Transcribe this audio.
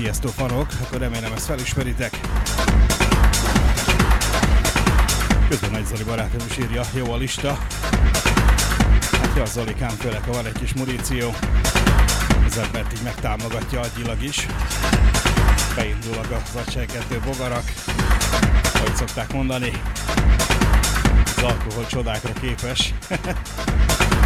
Tiesto fanok, akkor remélem ezt felismeritek. Közben Nagy Zoli barátom is írja, jó a lista. Hát ja, Zolikám, főleg ha van egy kis muníció, az embert így megtámogatja agyilag is. Beindulnak az acselkedő bogarak, ahogy szokták mondani, az alkohol csodákra képes.